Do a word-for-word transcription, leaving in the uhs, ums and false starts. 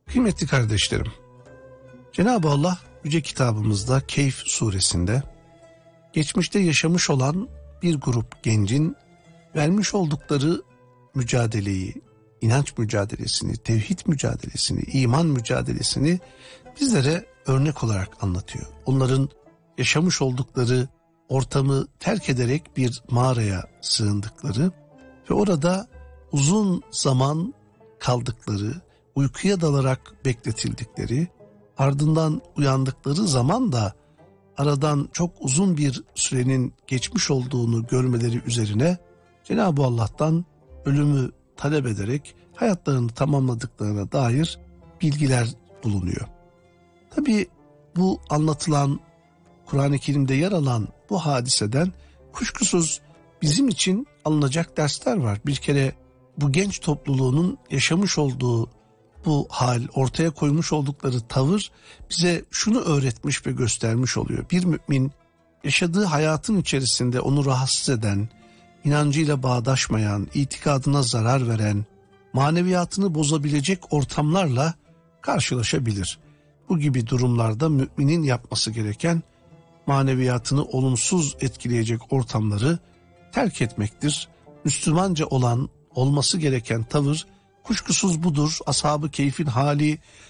Kıymetli kardeşlerim, Cenab-ı Allah Yüce Kitabımızda Keyf suresinde geçmişte yaşamış olan bir grup gencin vermiş oldukları mücadeleyi, inanç mücadelesini, tevhid mücadelesini, iman mücadelesini bizlere örnek olarak anlatıyor. Onların yaşamış oldukları ortamı terk ederek bir mağaraya sığındıkları ve orada uzun zaman kaldıkları, uykuya dalarak bekletildikleri, ardından uyandıkları zaman da aradan çok uzun bir sürenin geçmiş olduğunu görmeleri üzerine Cenab-ı Allah'tan ölümü talep ederek hayatlarını tamamladıklarına dair bilgiler bulunuyor. Tabii bu anlatılan, Kur'an-ı Kerim'de yer alan bu hadiseden kuşkusuz bizim için alınacak dersler var. Bir kere bu genç topluluğunun yaşamış olduğu bu hal, ortaya koymuş oldukları tavır bize şunu öğretmiş ve göstermiş oluyor. Bir mümin yaşadığı hayatın içerisinde onu rahatsız eden, inancıyla bağdaşmayan, itikadına zarar veren, maneviyatını bozabilecek ortamlarla karşılaşabilir. Bu gibi durumlarda müminin yapması gereken maneviyatını olumsuz etkileyecek ortamları terk etmektir. Müslümanca olan, olması gereken tavır kuşkusuz budur. Ashab-ı Keyf'in hali